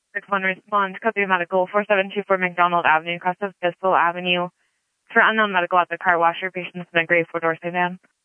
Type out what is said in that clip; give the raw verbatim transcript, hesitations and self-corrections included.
six one respond, Copy Medical, four seven two four McDonald Avenue, cross of Bissell Avenue. For unknown medical at the car wash, your patient's in a gray four-door sedan.